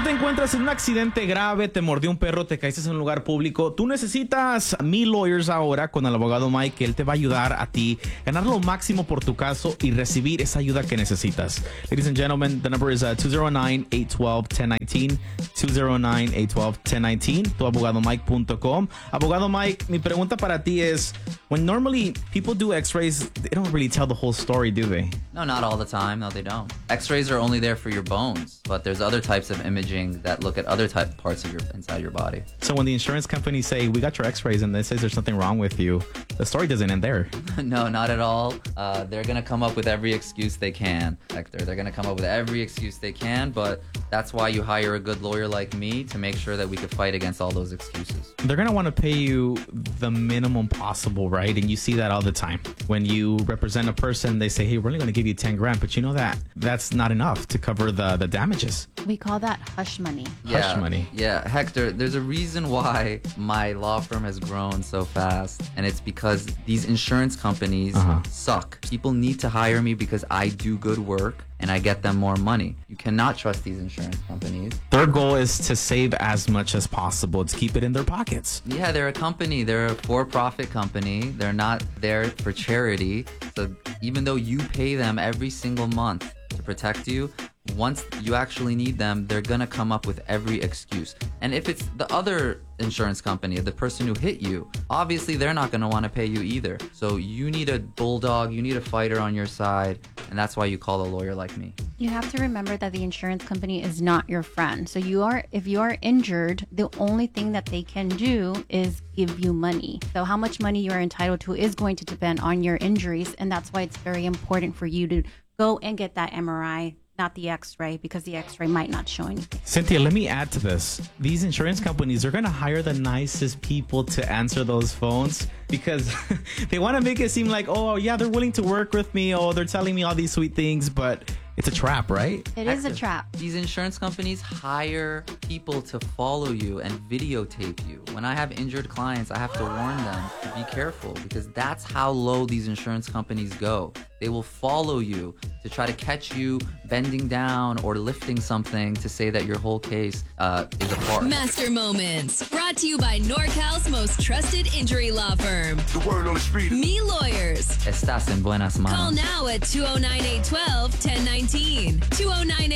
te encuentras en un accidente grave, te mordió un perro, te caíste en un lugar público, tú necesitas Me Lawyers ahora con el abogado Mike, él te va a ayudar a ti ganar lo máximo por tu caso y recibir esa ayuda que necesitas. Ladies and gentlemen, the number is 209-812-1019, 209-812-1019, tuabogadomike.com. Abogado Mike, mi pregunta para ti es, when normally people do x-rays, they don't really tell the whole story, do they? No, not all the time. No, they don't. X-rays are only there for your bones, but there's other types of imaging that look at other parts of inside your body. So when the insurance companies say, we got your x-rays and they say there's something wrong with you, the story doesn't end there. No, not at all. They're going to come up with every excuse they can, Hector. They're going to come up with every excuse they can, but that's why you hire a good lawyer like me to make sure that we could fight against all those excuses. They're going to want to pay you the minimum possible, right? And you see that all the time. When you represent a person, they say, hey, we're only going to give you 10 grand, but you know that that's not enough to cover the damages. We call that hush money. Hush money. Yeah, Hector, there's a reason why my law firm has grown so fast, and it's because these insurance companies suck. People need to hire me because I do good work and I get them more money. You cannot trust these insurance companies. Their goal is to save as much as possible, to keep it in their pockets. Yeah, they're a company. They're a for-profit company. They're not there for charity. So even though you pay them every single month to protect you, once you actually need them, they're going to come up with every excuse. And if it's the other insurance company, the person who hit you, obviously they're not going to want to pay you either. So you need a bulldog, you need a fighter on your side, and that's why you call a lawyer like me. You have to remember that the insurance company is not your friend. So if you are injured, the only thing that they can do is give you money. So how much money you are entitled to is going to depend on your injuries, and that's why it's very important for you to go and get that MRI, not the x-ray, because the x-ray might not show anything. Cynthia, let me add to this. These insurance companies are going to hire the nicest people to answer those phones because they want to make it seem like, oh, yeah, they're willing to work with me. Oh, they're telling me all these sweet things, but it's a trap, right? It is a trap. These insurance companies hire people to follow you and videotape you. When I have injured clients, I have to warn them to be careful because that's how low these insurance companies go. They will follow you to try to catch you bending down or lifting something to say that your whole case is a farce. Master Moments, brought to you by NorCal's most trusted injury law firm. The word on the street. Me Lawyers. Estás en buenas manos. Call now at 209-812-1019. 209